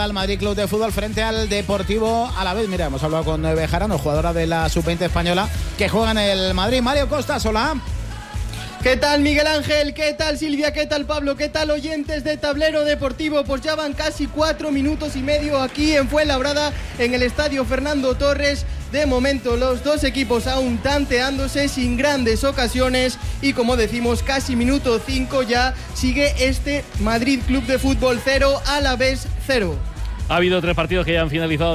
Al Madrid Club de Fútbol frente al Deportivo Alavés. Mira, hemos hablado con Bejarano, jugadora de la Sub-20 española, que juega en el Madrid. Mario Costas, hola. ¿Qué tal, Miguel Ángel? ¿Qué tal, Silvia? ¿Qué tal, Pablo? ¿Qué tal, oyentes de Tablero Deportivo? Pues ya van casi 4 minutos y medio aquí en Fuenlabrada, en el Estadio Fernando Torres. De momento los dos equipos aún tanteándose sin grandes ocasiones y, como decimos, casi minuto 5 ya sigue este Madrid Club de Fútbol 0, Alavés 0. Ha habido 3 partidos que ya han finalizado